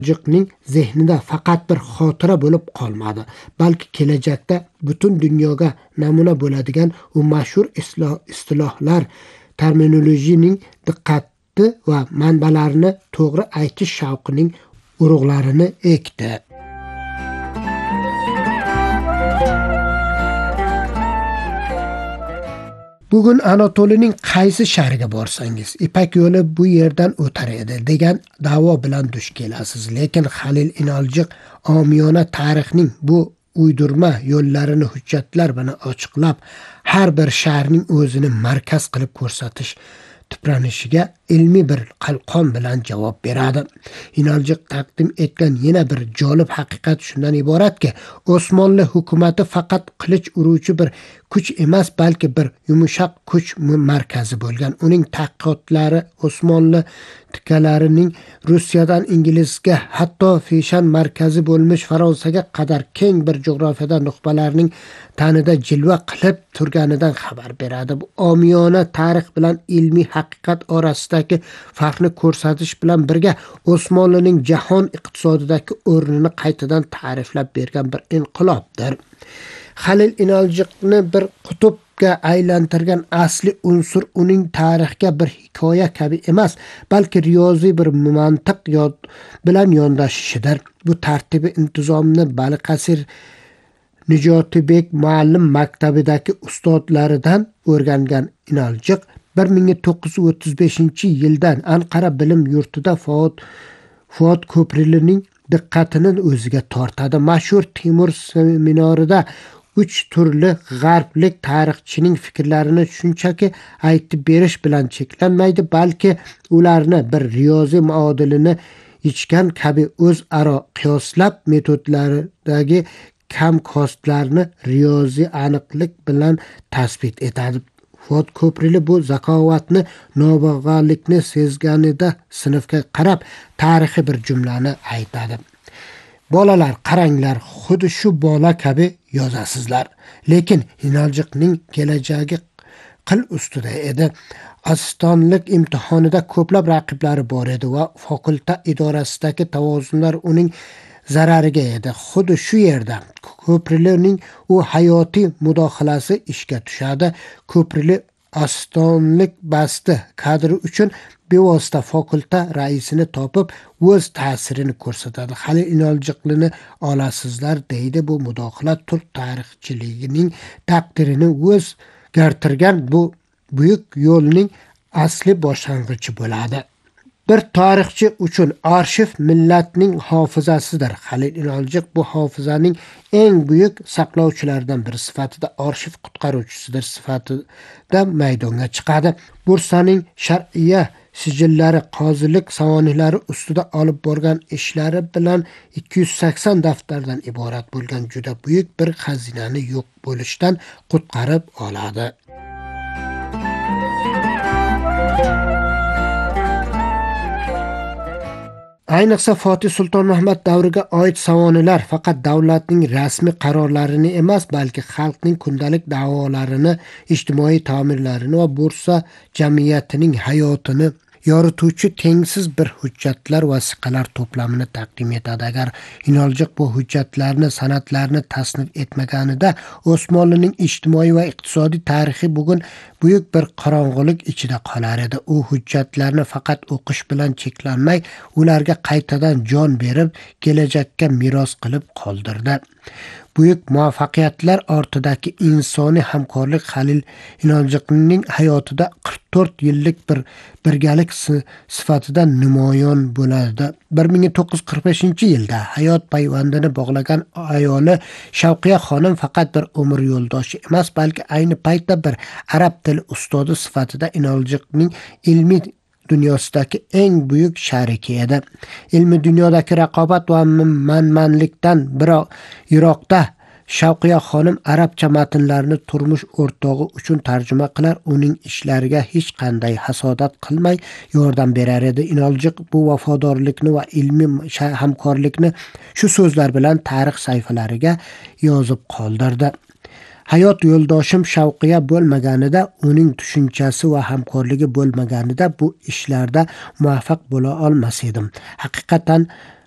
Inaljiqning zehnida faqat bir xotira bo'lib qolmadi, balki kelajakda butun dunyoga namuna bo'ladigan u mashhur istilohlar, terminologiyaning diqqati va manbalarini to'g'ri aytish shavqining urug'larini ekdi. Bugun Anatoliyaning qaysi shahriga borsangiz, Ipak yo'li bu yerdan o'tar edi degan da'vo bilan duch kelasiz. Lekin Halil Inaljiq omiyona tarixning bu uydurma yo'llarini hujjatlar bilan ochiqlab, har bir shaharning o'zini markaz qilib ko'rsatish tipranishiga ilmiy bir qalqon bilan javob beradi. Inaljiq taqdim etgan yana bir jolib haqiqat shundan iboratki, Osmonli hukumati faqat qilich uruvchi bir kuch emas, balki bir yumshoq kuch markazi bo'lgan. Uning tadqiqotlari Osmonli tikalarining Rossiyadan Inglizga, hatto Fishan markazi bo'lmish Fransiyaga qadar keng bir jo'grafiyada nuqtalarning tanida jilva qilib turganidan xabar beradi. Bu omiyona tarix bilan ilmiy haqiqat orasidagi farqni ko'rsatish bilan birga Osmonlining jahon iqtisodidagi o'rnini qaytadan ta'riflab bergan bir inqilobdir. Halil Inaljiqni bir qutubga aylantirgan asli unsur uning tarixga bir hikoya kabi emas, balki riyoziy bir mantiq bilan yondashishidir. Bu tartibi intizomni Balıqasir Nijotibek muallim maktabidagi ustozlaridan o'rgangan Inaljiq 1935-yildan Anqara bilim yurtida Fuat Ko'prilining diqqatini o'ziga tortadi. Mashhur Timur seminarida 3 turli g'arblik tarixchining fikrlarini shunchaki aytib berish bilan cheklanmaydi, balki ularni bir riyoziy muodilini yechgan kabi o'zaro qiyoslab metodlaridagi kamkostlarni riyoziy aniqlik bilan tasbit etadi. Fuat Ko'prili bu zakovatni, nobag'alikni sezganida sinfga qarab tarixiy bir jumlani aytadi. Bolalar, qaranglar, xuddi shu bola kabi yozasizlar. Lekin Inaljiqning kelajagi qil ustida edi. Asistonlik imtihonida ko'plab raqiblari bor edi va fakulta idorasidagi tavozunlar uning zarariga edi. Xuddi shu yerda Ko'prilining u hayotiy mudohalasi ishga tushadi. Ko'prili asistonlik basti kadri uchun bevosita fakulta raisini topib o'z ta'sirini ko'rsatadi. Halil Inaljiqni olasizlar deydi. Bu mudohala turk tarixchiligining taqdirini o'zgartirgan bu buyuk yo'lning asli boshlang'ichi bo'ladi. Bir tarixchi uchun arxiv millatning hofizasidir. Halil Inaljiq bu hofizaning eng buyuk saqlovchilaridan biri sifatida arxiv qutqaruvchisidir sifatida maydonga chiqadi. Bursaning shar'iyya sijillari, qozilik savonihlari ustida olib borgan ishlari bilan 280 daftardan iborat bo'lgan juda buyuk bir xazinani yo'q bo'lishdan qutqarib oladi. Ayniqsa Fatih Sulton Mahmud davriga oid savonilar faqat davlatning rasmiy qarorlarini emas, balki xalqning kundalik da'volarini, ijtimoiy ta'mirlarini va bursa jamiyatining hayotini yorituvchi tengsiz bir hujjatlar, vasiqalar to'plamini taqdim etadi. Agar Inaljiq bu hujjatlarni, san'atlarni tasnif etmaganida Osmonlining ijtimoiy va iqtisodiy tarixi bugun buyuk bir qorong'ulik ichida qolar edi. U hujjatlarni faqat o'qish bilan cheklanmay, ularga qaytadan jon berib, kelajakka meros qilib qoldirdi. Buyuk muvaffaqiyatlar ortidagi insoniy hamkorlik Halil Inaljiqning hayotida 44 yillik bir birgalik sifatida namoyon bo'ladi. 1945-yilda hayot payvandini bog'lagan ayoli Shavqiya xonim faqat bir umr yo'ldoshi emas, balki ayni paytda bir arab tili ustozi sifatida Inaljiqning ilmiy dunyosidagi eng buyuk shariki edi. Ilmiy dunyodagi raqobat va manmanlikdan yiroqda Shavqiya xonim arabcha matnlarni turmush o'rtog'i uchun tarjima qilar, uning ishlariga hech qanday hasodat qilmay yordam berar edi. Inaljiq bu vafodorlikni va ilmiy hamkorlikni shu so'zlar bilan tarix sayfalariga yozib qoldirdi. Hayot yo'ldoshim Shavqiya bo'lmaganida, uning tushunchasi va hamkorligi bo'lmaganida bu ishlarda muvaffaq bo'la olmas edim. Haqiqatan